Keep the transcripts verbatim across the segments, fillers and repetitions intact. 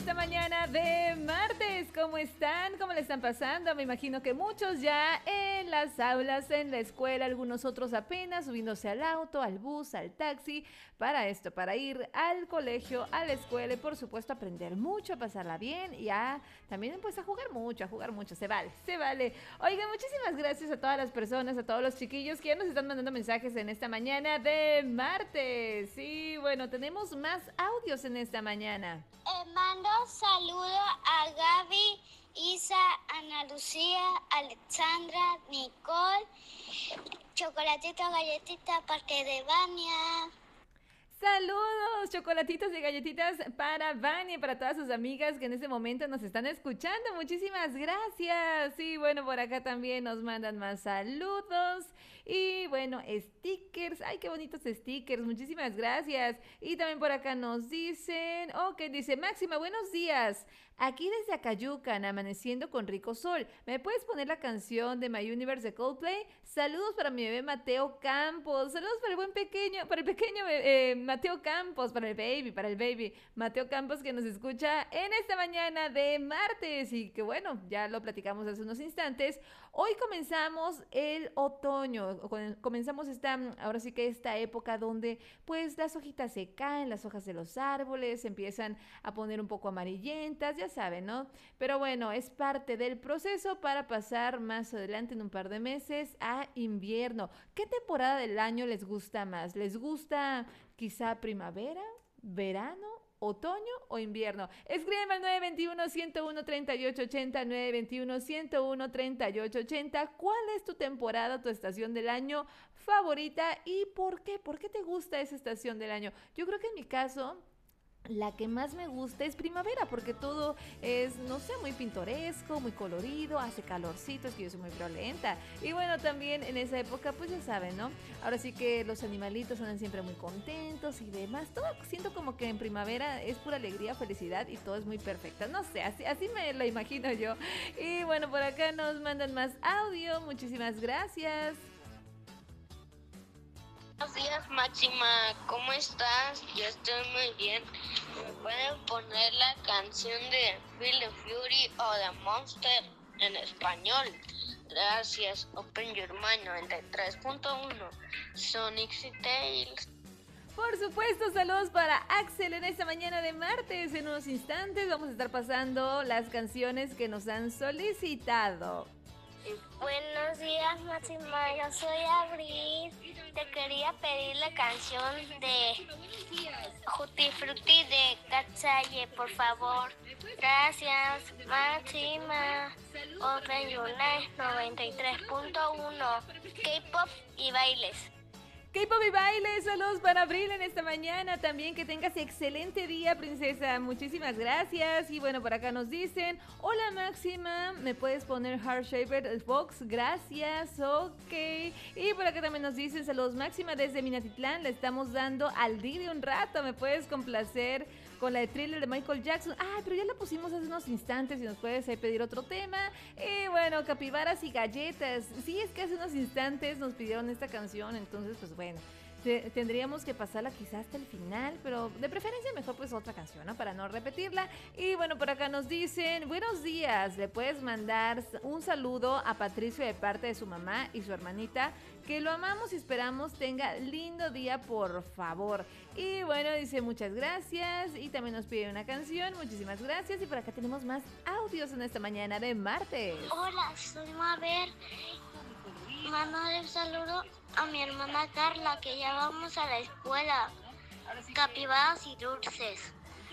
esta mañana de martes. ¿Cómo están? ¿Cómo le están pasando? Me imagino que muchos ya en las aulas, en la escuela, algunos otros apenas subiéndose al auto, al bus, al taxi, para esto, para ir al colegio, a la escuela y por supuesto aprender mucho, a pasarla bien y a también pues a jugar mucho, a jugar mucho. Se vale, se vale. Oigan, muchísimas gracias a todas las personas, a todos los chiquillos que ya nos están mandando mensajes en esta mañana de martes. Sí, bueno, tenemos más audios en esta mañana. Eh, mando saludo a Gaby, Isa, Ana Lucía, Alexandra, Nicole, chocolatito, galletita, parte de Vania. Saludos, chocolatitos y galletitas para Vania y para todas sus amigas que en este momento nos están escuchando. Muchísimas gracias. Y bueno, por acá también nos mandan más saludos. Y bueno, stickers. Ay, qué bonitos stickers. Muchísimas gracias. Y también por acá nos dicen, ok, dice Máxima, buenos días. Aquí desde Acayucan, amaneciendo con rico sol. ¿Me puedes poner la canción de My Universe de Coldplay? Saludos para mi bebé Mateo Campos. Saludos para el buen pequeño, para el pequeño eh, Mateo Campos, para el baby, para el baby. Mateo Campos que nos escucha en esta mañana de martes y que bueno, ya lo platicamos hace unos instantes. Hoy comenzamos el otoño, comenzamos esta, ahora sí que esta época donde pues las hojitas se caen, las hojas de los árboles se empiezan a poner un poco amarillentas, ya saben, ¿no? Pero bueno, es parte del proceso para pasar más adelante en un par de meses a invierno. ¿Qué temporada del año les gusta más? ¿Les gusta quizá primavera, verano, otoño o invierno? Escríbeme al nueve dos uno, uno uno uno, tres ocho ocho cero, nueve dos uno, uno uno uno, tres ocho ocho cero. ¿Cuál es tu temporada, tu estación del año favorita y por qué? ¿Por qué te gusta esa estación del año? Yo creo que en mi caso la que más me gusta es primavera porque todo es, no sé, muy pintoresco, muy colorido, hace calorcito, es que yo soy muy violenta. Y bueno, también en esa época, pues ya saben, ¿no? Ahora sí que los animalitos andan siempre muy contentos y demás. Todo siento como que en primavera es pura alegría, felicidad y todo es muy perfecto. No sé, así, así me lo imagino yo. Y bueno, por acá nos mandan más audio. Muchísimas gracias. Buenos días, Máxima, ¿cómo estás? Yo estoy muy bien. ¿Me pueden poner la canción de Feel the Fury o The Monster en español? Gracias. Open Your Mind noventa y tres punto uno. Sonic y Tails. Por supuesto, saludos para Axel en esta mañana de martes. En unos instantes vamos a estar pasando las canciones que nos han solicitado. Buenos días, Máxima, yo soy Abril. Te quería pedir la canción de Jutti Frutti de Katsaye, por favor. Gracias, Máxima. Open Your Night noventa y tres punto uno. K-pop y bailes. K-pop y baile, saludos para Abril en esta mañana. También que tengas excelente día, princesa. Muchísimas gracias. Y bueno, por acá nos dicen, hola Máxima, ¿me puedes poner Heart Shaped Box? Gracias, ok. Y por acá también nos dicen, saludos Máxima desde Minatitlán. Le estamos dando al día de un rato. ¿Me puedes complacer con la de Thriller de Michael Jackson? Ah, pero ya la pusimos hace unos instantes y nos puedes ahí pedir otro tema. Y bueno, capibaras y galletas. Sí, es que hace unos instantes nos pidieron esta canción, entonces pues bueno, te, tendríamos que pasarla quizás hasta el final, pero de preferencia mejor pues otra canción, ¿no? Para no repetirla. Y bueno, por acá nos dicen, buenos días, le puedes mandar un saludo a Patricio de parte de su mamá y su hermanita, que lo amamos y esperamos tenga lindo día, por favor. Y bueno, dice muchas gracias y también nos pide una canción, muchísimas gracias. Y por acá tenemos más audios en esta mañana de martes. Hola, soy Mabel. Mando un saludo a mi hermana Carla, que ya vamos a la escuela. Capibaras y dulces.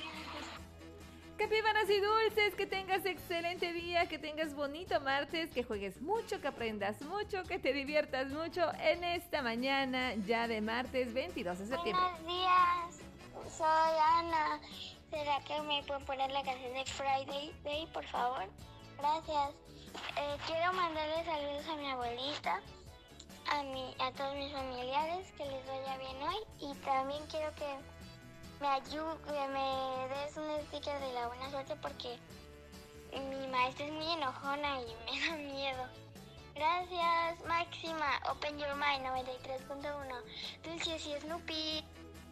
Capibaras y dulces, que tengas excelente día, que tengas bonito martes, que juegues mucho, que aprendas mucho, que te diviertas mucho en esta mañana ya de martes veintidós de septiembre. Buenos días, soy Ana. ¿Será que me pueden poner la canción de Friday Day, por favor? Gracias. Eh, quiero mandarle saludos a mi abuelita, a, mi, a todos mis familiares, que les vaya bien hoy. Y también quiero que me ayude, me des un sticker de la buena suerte porque mi maestra es muy enojona y me da miedo. Gracias, Máxima. Open Your Mind noventa y tres punto uno. Dulces y Snoopy.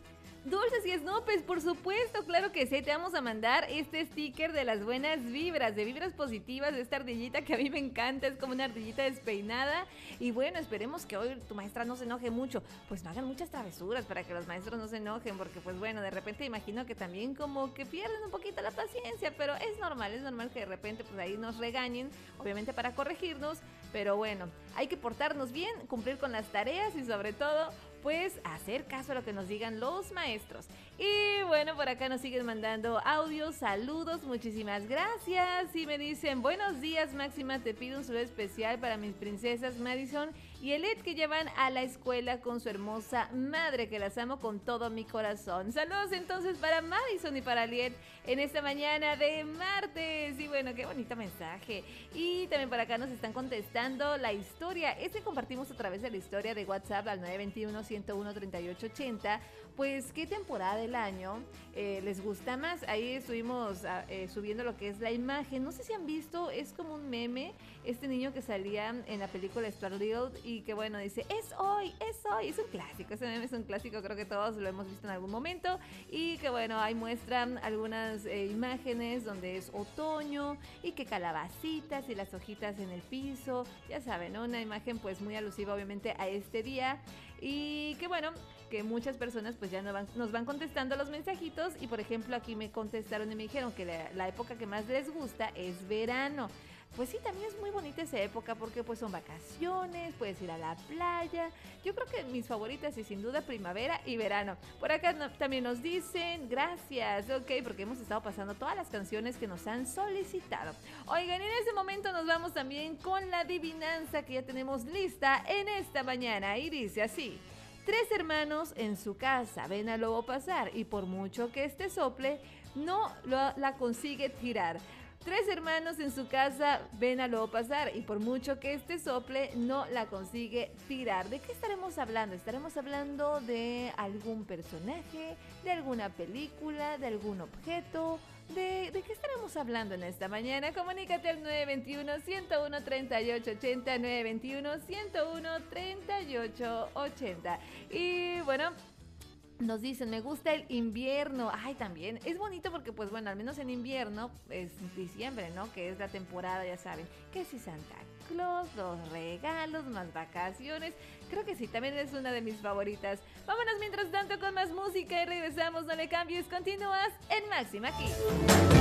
Dulces y Snopes, por supuesto, claro que sí, te vamos a mandar este sticker de las buenas vibras, de vibras positivas, de esta ardillita que a mí me encanta, es como una ardillita despeinada. Y bueno, esperemos que hoy tu maestra no se enoje mucho, pues no hagan muchas travesuras para que los maestros no se enojen, porque pues bueno, de repente imagino que también como que pierden un poquito la paciencia, pero es normal, es normal que de repente pues ahí nos regañen, obviamente para corregirnos, pero bueno, hay que portarnos bien, cumplir con las tareas y sobre todo pues hacer caso a lo que nos digan los maestros. Y bueno, por acá nos siguen mandando audios, saludos, muchísimas gracias. Y me dicen, buenos días Máxima, te pido un saludo especial para mis princesas Madison y Elet, que llevan a la escuela con su hermosa madre, que las amo con todo mi corazón. Saludos entonces para Madison y para Elet en esta mañana de martes. Y bueno, qué bonito mensaje. Y también por acá nos están contestando la historia. Este compartimos a través de la historia de WhatsApp al nueve dos uno, uno uno, tres ocho ocho cero. Pues, ¿qué temporada del año eh, les gusta más? Ahí estuvimos eh, subiendo lo que es la imagen. No sé si han visto, es como un meme, este niño que salía en la película Stuart Little y que bueno, dice, es hoy, es hoy. Es un clásico, ese meme es un clásico, creo que todos lo hemos visto en algún momento. Y que bueno, ahí muestran algunas eh, imágenes donde es otoño y que calabacitas y las hojitas en el piso. Ya saben, ¿no? Una imagen pues muy alusiva obviamente a este día. Y que bueno, que muchas personas pues ya no van, nos van contestando los mensajitos y por ejemplo aquí me contestaron y me dijeron que la, la época que más les gusta es verano. Pues sí, también es muy bonita esa época porque pues son vacaciones, puedes ir a la playa. Yo creo que mis favoritas es sin duda primavera y verano. Por acá no, también nos dicen gracias, ok, porque hemos estado pasando todas las canciones que nos han solicitado. Oigan, en ese momento nos vamos también con la adivinanza que ya tenemos lista en esta mañana y dice así. Tres hermanos en su casa ven al lobo pasar y por mucho que este sople, no lo, la consigue tirar. Tres hermanos en su casa ven al lobo pasar y por mucho que este sople, no la consigue tirar. ¿De qué estaremos hablando? ¿Estaremos hablando de algún personaje, de alguna película, de algún objeto? ¿De, ¿De qué estaremos hablando en esta mañana? Comunícate al nueve dos uno, uno uno, tres ocho ocho cero, nueve dos uno, uno uno, tres ocho ocho cero. Y bueno, nos dicen, me gusta el invierno. Ay, también es bonito porque, pues bueno, al menos en invierno es diciembre, ¿no? Que es la temporada, ya saben, que si Santa Claus, los regalos, más vacaciones. Creo que sí, también es una de mis favoritas. Vámonos mientras tanto con más música y regresamos. No le cambies, continúas en Máxima aquí.